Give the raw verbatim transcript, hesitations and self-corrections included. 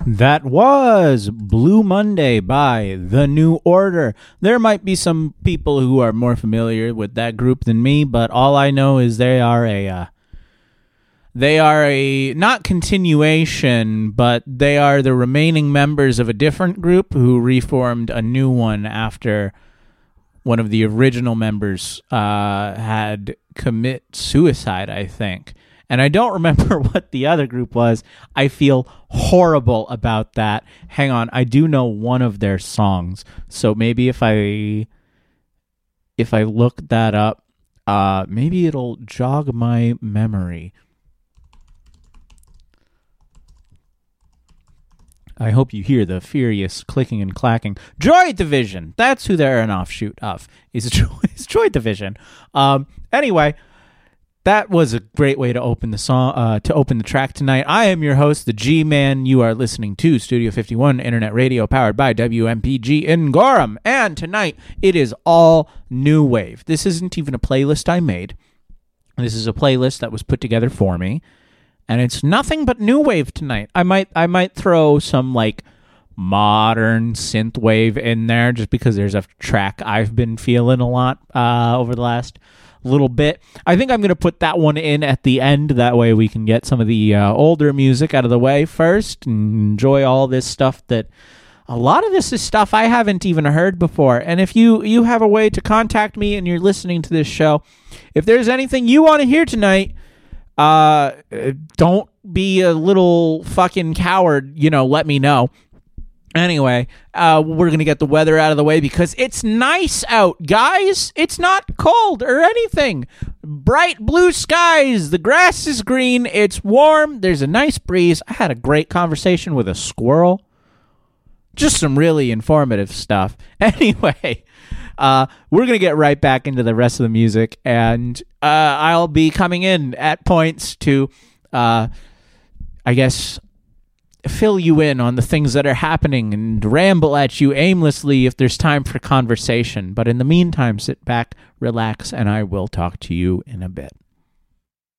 That was Blue Monday by The New Order. There might be some people who are more familiar with that group than me, but all I know is they are a uh, they are a not continuation, but they are the remaining members of a different group who reformed a new one after one of the original members uh, had commit suicide, I think. And I don't remember what the other group was. I feel horrible about that. Hang on, I do know one of their songs. So maybe if I if I look that up, uh, maybe it'll jog my memory. I hope you hear the furious clicking and clacking. Joy Division. That's who they're an offshoot of. Is Joy, is Joy Division. Um, anyway. That was a great way to open the song, uh, to open the track tonight. I am your host, the G-Man. You are listening to Studio fifty-one, Internet Radio, powered by W M P G in Gorham. And tonight, it is all new wave. This isn't even a playlist I made. This is a playlist that was put together for me, and it's nothing but new wave tonight. I might, I might throw some like modern synth wave in there, just because there's a track I've been feeling a lot uh, over the last little bit. I think I'm going to put that one in at the end. That way we can get some of the uh, older music out of the way first and enjoy all this stuff that a lot of this is stuff I haven't even heard before. And if you, you have a way to contact me and you're listening to this show, if there's anything you want to hear tonight, uh, don't be a little fucking coward, you know, let me know. Anyway, uh, we're going to get the weather out of the way because it's nice out, guys. It's not cold or anything. Bright blue skies. The grass is green. It's warm. There's a nice breeze. I had a great conversation with a squirrel. Just some really informative stuff. Anyway, uh, we're going to get right back into the rest of the music, and uh, I'll be coming in at points to, uh, I guess, fill you in on the things that are happening and ramble at you aimlessly if there's time for conversation. But in the meantime, sit back, relax, and I will talk to you in a bit.